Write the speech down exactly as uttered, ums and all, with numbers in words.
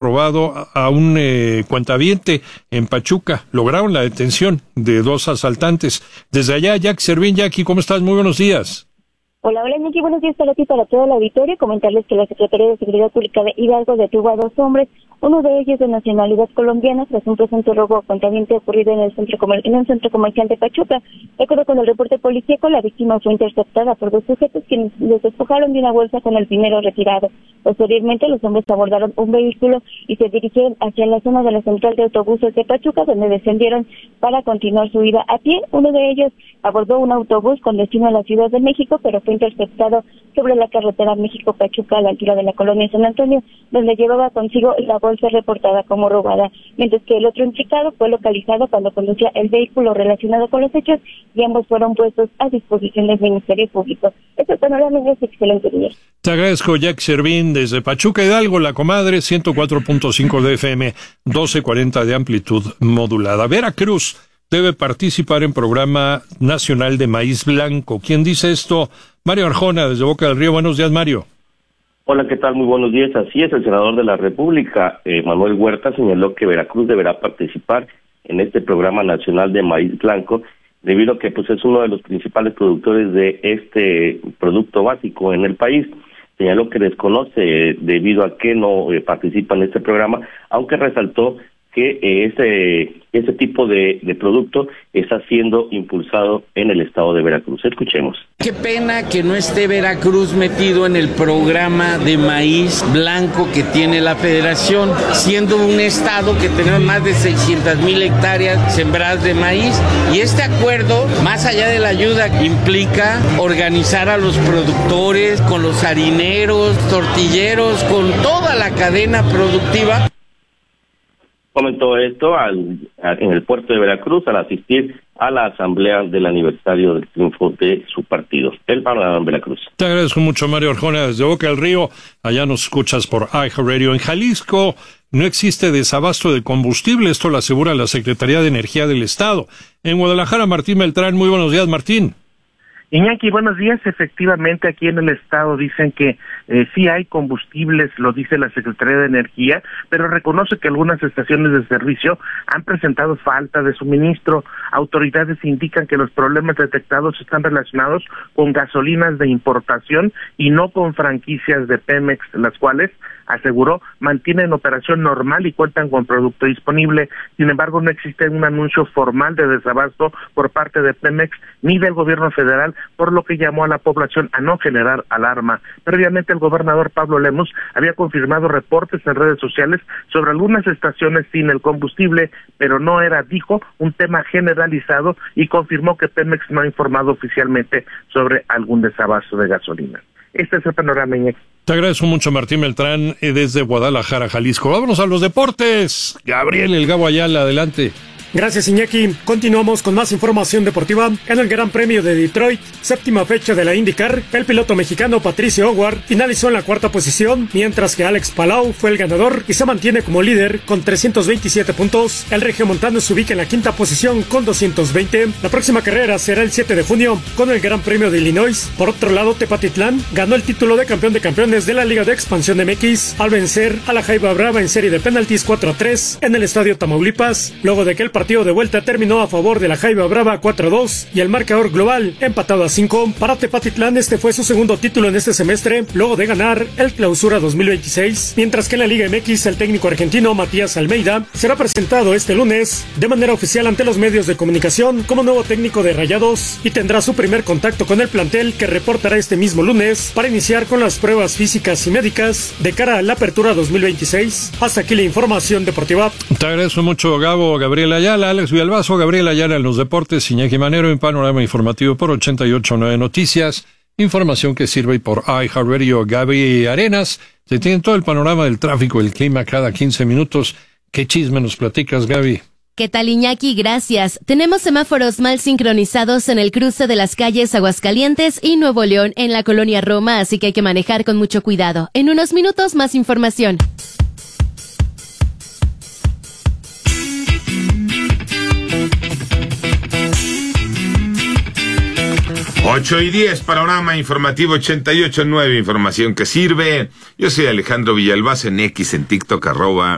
robado a un eh, cuentaviente en Pachuca. Lograron la detención de dos asaltantes. Desde allá, Jack Servín. Jackie, ¿cómo estás? Muy buenos días. Hola, hola, Nicky, buenos días para ti y para todo el auditorio. Comentarles que la Secretaría de Seguridad Pública de Hidalgo detuvo a dos hombres, uno de ellos de nacionalidad colombiana, tras un presunto robo a cuentaviente ocurrido en el centro comer- en un centro comercial de Pachuca. De acuerdo con el reporte policíaco, la víctima fue interceptada por dos sujetos quienes les despojaron de una bolsa con el dinero retirado. Posteriormente, los hombres abordaron un vehículo y se dirigieron hacia la zona de la central de autobuses de Pachuca, donde descendieron para continuar su ida a pie. Uno de ellos abordó un autobús con destino a la Ciudad de México, pero fue interceptado sobre la carretera México-Pachuca a la altura de la colonia San Antonio, donde llevaba consigo la bolsa reportada como robada, mientras que el otro implicado fue localizado cuando conducía el vehículo relacionado con los hechos y ambos fueron puestos a disposición del Ministerio Público. Este panorama es excelente día. Te agradezco, Jack Servín, desde Pachuca Hidalgo, La Comadre, ciento cuatro punto cinco de F M, doce cuarenta de amplitud modulada. Veracruz debe participar en programa nacional de maíz blanco. ¿Quién dice esto? Mario Arjona, desde Boca del Río. Buenos días, Mario. Hola, ¿qué tal? Muy buenos días. Así es, el senador de la República, eh, Manuel Huerta, señaló que Veracruz deberá participar en este programa nacional de maíz blanco, debido a que pues es uno de los principales productores de este producto básico en el país. Señaló que desconoce eh, debido a que no eh, participa en este programa, aunque resaltó que eh, ese ese tipo de, de producto está siendo impulsado en el estado de Veracruz. Escuchemos. Qué pena que no esté Veracruz metido en el programa de maíz blanco que tiene la Federación, siendo un estado que tenemos más de seiscientas mil hectáreas sembradas de maíz. Y este acuerdo, más allá de la ayuda, implica organizar a los productores, con los harineros, tortilleros, con toda la cadena productiva. Comentó esto al, a, en el puerto de Veracruz al asistir a la asamblea del aniversario del triunfo de su partido. El panorama en Veracruz. Te agradezco mucho, Mario Arjona, desde Boca del Río. Allá nos escuchas por iHeartRadio. En Jalisco no existe desabasto de combustible. Esto lo asegura la Secretaría de Energía del Estado. En Guadalajara, Martín Beltrán. Muy buenos días, Martín. Iñaki, buenos días. Efectivamente, aquí en el estado dicen que eh, sí hay combustibles, lo dice la Secretaría de Energía, pero reconoce que algunas estaciones de servicio han presentado falta de suministro. Autoridades indican que los problemas detectados están relacionados con gasolinas de importación y no con franquicias de Pemex, las cuales, aseguró, mantienen operación normal y cuentan con producto disponible. Sin embargo, no existe un anuncio formal de desabasto por parte de Pemex ni del gobierno federal, por lo que llamó a la población a no generar alarma. Previamente, el gobernador Pablo Lemus había confirmado reportes en redes sociales sobre algunas estaciones sin el combustible, pero no era, dijo, un tema generalizado, y confirmó que Pemex no ha informado oficialmente sobre algún desabasto de gasolina. Este es el panorama, Iñaki. Te agradezco mucho, Martín Beltrán, desde Guadalajara, Jalisco. Vámonos a los deportes. Gabriel El Gabo Ayala, adelante. Gracias, Iñaki. Continuamos con más información deportiva. En el Gran Premio de Detroit, séptima fecha de la IndyCar, el piloto mexicano Patricio Howard finalizó en la cuarta posición, mientras que Alex Palou fue el ganador y se mantiene como líder con trescientos veintisiete puntos. El regiomontano se ubica en la quinta posición con doscientos veinte. La próxima carrera será el siete de junio con el Gran Premio de Illinois. Por otro lado, Tepatitlán ganó el título de campeón de campeones de la Liga de Expansión M X al vencer a la Jaiba Brava en serie de penaltis cuatro a tres en el Estadio Tamaulipas, luego de que el partido de vuelta terminó a favor de la Jaiba Brava cuatro a dos y el marcador global empatado a cinco. Para Tepatitlán, este fue su segundo título en este semestre, luego de ganar el Clausura dos mil veintiséis, mientras que en la Liga M X el técnico argentino Matías Almeida será presentado este lunes de manera oficial ante los medios de comunicación como nuevo técnico de Rayados y tendrá su primer contacto con el plantel, que reportará este mismo lunes para iniciar con las pruebas físicas y médicas de cara a la apertura dos mil veintiséis. Hasta aquí la información deportiva. Te agradezco mucho, Gabo. Gabriel Ayala, Alex Villalbazo, Gabriel Ayala en los deportes, Iñaki Manero en Panorama Informativo por ochenta y ocho punto nueve Noticias. Información que sirve por iHeartRadio. Gaby Arenas, se tiene todo el panorama del tráfico, el clima cada quince minutos. ¿Qué chisme nos platicas, Gaby? ¿Qué tal, Iñaki? Gracias. Tenemos semáforos mal sincronizados en el cruce de las calles Aguascalientes y Nuevo León en la colonia Roma, así que hay que manejar con mucho cuidado. En unos minutos, más información. ocho y diez, Panorama Informativo ochenta y ocho punto nueve, información que sirve. Yo soy Alejandro Villalbazo, en X, en TikTok, arroba